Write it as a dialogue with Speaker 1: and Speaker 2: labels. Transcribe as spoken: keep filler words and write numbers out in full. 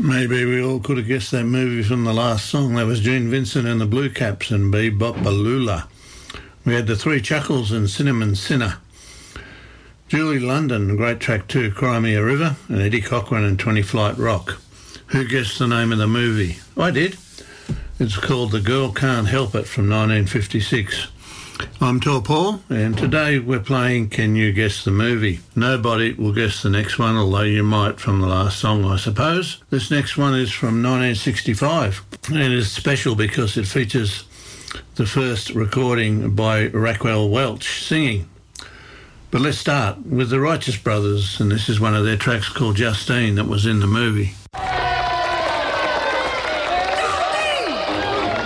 Speaker 1: Maybe we all could have guessed that movie from the last song. That was Gene Vincent and the Blue Caps and Bebop Balula. We had the Three Chuckles and Cinnamon Sinner. Julie London, great track too, Cry Me a River, and Eddie Cochran and twenty Flight Rock. Who guessed the name of the movie? I did. It's called The Girl Can't Help It from nineteen fifty-six. I'm Tor Paul, and today we're playing Can You Guess the Movie? Nobody will guess the next one, although you might from the last song, I suppose. This next one is from nineteen sixty-five, and it's special because it features the first recording by Rackwell Welch singing. But let's start with the Righteous Brothers, and this is one of their tracks called Justine that was in the movie.